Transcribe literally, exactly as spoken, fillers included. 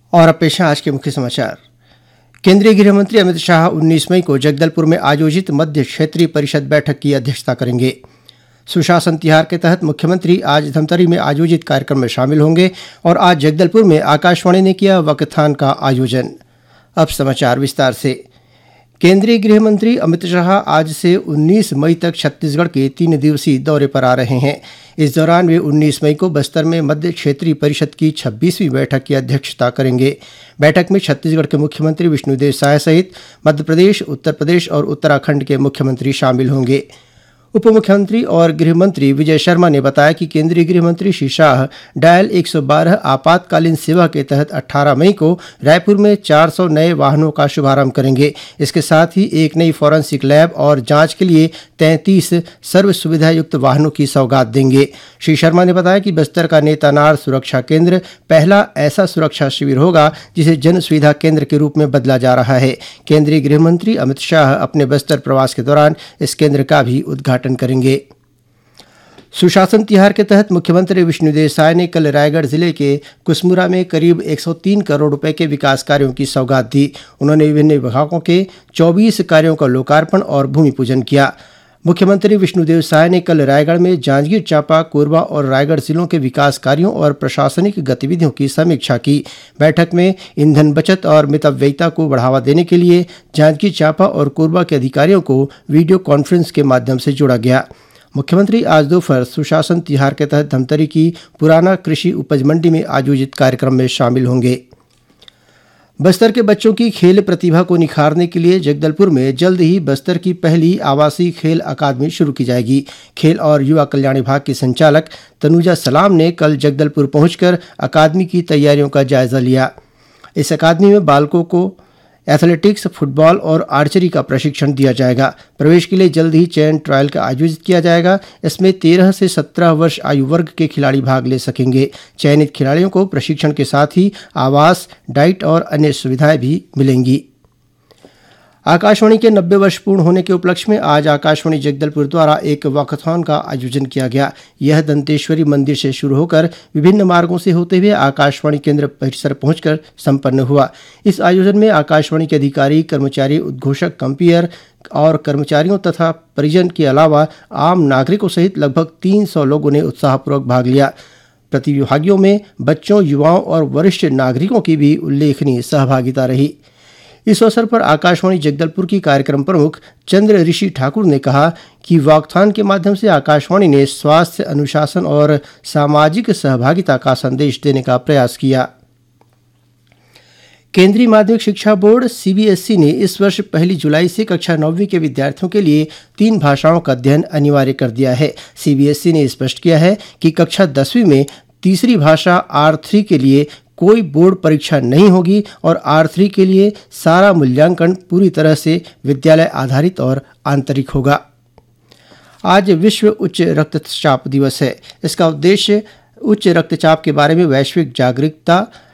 और अब पेश है आज के मुख्य समाचार। केंद्रीय गृह मंत्री अमित शाह उन्नीस मई को जगदलपुर में आयोजित मध्य क्षेत्रीय परिषद बैठक की अध्यक्षता करेंगे। सुशासन तिहार के तहत मुख्यमंत्री आज धमतरी में आयोजित कार्यक्रम में शामिल होंगे और आज जगदलपुर में आकाशवाणी ने किया वक्थान का आयोजन। अब समाचार विस्तार से। केंद्रीय गृह मंत्री अमित शाह आज से उन्नीस मई तक छत्तीसगढ़ के तीन दिवसीय दौरे पर आ रहे हैं। इस दौरान वे उन्नीस मई को बस्तर में मध्य क्षेत्रीय परिषद की छब्बीसवीं बैठक की अध्यक्षता करेंगे। बैठक में छत्तीसगढ़ के मुख्यमंत्री विष्णुदेव साय सहित मध्य प्रदेश, उत्तर प्रदेश और उत्तराखंड के मुख्यमंत्री शामिल होंगे। उप मुख्यमंत्री और गृह मंत्री विजय शर्मा ने बताया कि केंद्रीय गृह मंत्री श्री शाह डायल एक सौ बारह आपातकालीन सेवा के तहत अठारह मई को रायपुर में चार सौ नए वाहनों का शुभारंभ करेंगे। इसके साथ ही एक नई फॉरेंसिक लैब और जांच के लिए तैंतीस सर्व सुविधा युक्त वाहनों की सौगात देंगे। श्री शर्मा ने बताया कि बस्तर का नेतानार सुरक्षा केंद्र पहला ऐसा सुरक्षा शिविर होगा जिसे जन सुविधा केंद्र के रूप में बदला जा रहा है। केंद्रीय गृह मंत्री अमित शाह अपने बस्तर प्रवास के दौरान इस केंद्र का भी उद्घाटन करेंगे। सुशासन तिहार के तहत मुख्यमंत्री विष्णुदेव साय ने कल रायगढ़ जिले के कुसमुरा में करीब एक सौ तीन करोड़ रुपए के विकास कार्यों की सौगात दी। उन्होंने विभिन्न विभागों के चौबीस कार्यों का लोकार्पण और भूमि पूजन किया। मुख्यमंत्री विष्णुदेव साय ने कल रायगढ़ में जांजगीर चांपा, कोरबा और रायगढ़ जिलों के विकास कार्यों और प्रशासनिक गतिविधियों की समीक्षा की। बैठक में ईंधन बचत और मितव्ययिता को बढ़ावा देने के लिए जांजगीर चांपा और कोरबा के अधिकारियों को वीडियो कॉन्फ्रेंस के माध्यम से जोड़ा गया। मुख्यमंत्री आज दोपहर सुशासन तिहार के तहत धमतरी की पुराना कृषि उपज मंडी में आयोजित कार्यक्रम में शामिल होंगे। बस्तर के बच्चों की खेल प्रतिभा को निखारने के लिए जगदलपुर में जल्द ही बस्तर की पहली आवासीय खेल अकादमी शुरू की जाएगी। खेल और युवा कल्याण विभाग की संचालक तनुजा सलाम ने कल जगदलपुर पहुंचकर अकादमी की तैयारियों का जायजा लिया। इस अकादमी में बालकों को एथलेटिक्स, फुटबॉल और आर्चरी का प्रशिक्षण दिया जाएगा। प्रवेश के लिए जल्द ही चयन ट्रायल का आयोजित किया जाएगा। इसमें तेरह से सत्रह वर्ष आयु वर्ग के खिलाड़ी भाग ले सकेंगे। चयनित खिलाड़ियों को प्रशिक्षण के साथ ही आवास, डाइट और अन्य सुविधाएं भी मिलेंगी। आकाशवाणी के नब्बे वर्ष पूर्ण होने के उपलक्ष्य में आज आकाशवाणी जगदलपुर द्वारा एक वॉकथॉन का आयोजन किया गया। यह दंतेश्वरी मंदिर से शुरू होकर विभिन्न मार्गों से होते हुए आकाशवाणी केंद्र परिसर पहुंचकर संपन्न हुआ। इस आयोजन में आकाशवाणी के अधिकारी, कर्मचारी, उद्घोषक, कंपेयर और कर्मचारियों तथा परिजन के अलावा आम नागरिकों सहित लगभग तीन सौ लोगों ने उत्साहपूर्वक भाग लिया। प्रतिभागियों में बच्चों, युवाओं और वरिष्ठ नागरिकों की भी उल्लेखनीय सहभागिता रही। इस अवसर पर आकाशवाणी जगदलपुर की कार्यक्रम प्रमुख चंद्र ऋषि ठाकुर ने कहा कि वॉकथॉन के माध्यम से आकाशवाणी ने स्वास्थ्य, अनुशासन और सामाजिक सहभागिता का संदेश देने का प्रयास किया। केंद्रीय माध्यमिक शिक्षा बोर्ड सीबीएसई ने इस वर्ष पहली जुलाई से कक्षा नौवीं के विद्यार्थियों के लिए तीन भाषाओं का अध्ययन अनिवार्य कर दिया है। सीबीएसई ने स्पष्ट किया है कि कक्षा दसवीं में तीसरी भाषा आर थ्री के लिए कोई बोर्ड परीक्षा नहीं होगी और आर थ्री के लिए सारा मूल्यांकन पूरी तरह से विद्यालय आधारित और आंतरिक होगा। आज विश्व उच्च रक्तचाप दिवस है। इसका उद्देश्य उच्च रक्तचाप के बारे में वैश्विक जागरूकता